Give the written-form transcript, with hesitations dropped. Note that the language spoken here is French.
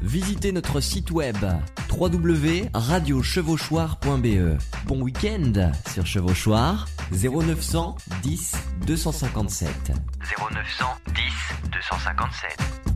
visitez notre site web www.radiochevauchoir.be. Bon week-end sur Chevauchoir, 0900 10 257. 0900 10 257.